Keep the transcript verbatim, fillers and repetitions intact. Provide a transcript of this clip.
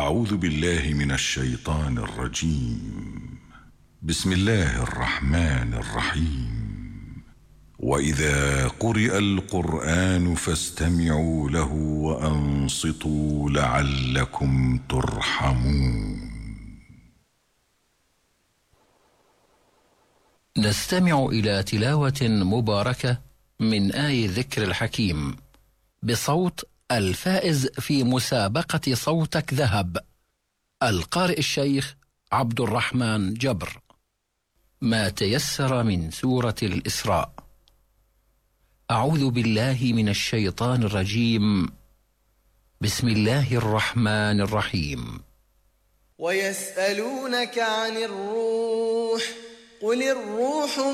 أعوذ بالله من الشيطان الرجيم. بسم الله الرحمن الرحيم. وإذا قرئ القرآن فاستمعوا له وأنصتوا لعلكم ترحمون. نستمع إلى تلاوة مباركة من آي ذكر الحكيم بصوت الفائز في مسابقة صوتك ذهب، القارئ الشيخ عبد الرحمن جبر. ما تيسر من سورة الإسراء. أعوذ بالله من الشيطان الرجيم. بسم الله الرحمن الرحيم. ويسألونك عن الروح قل الروح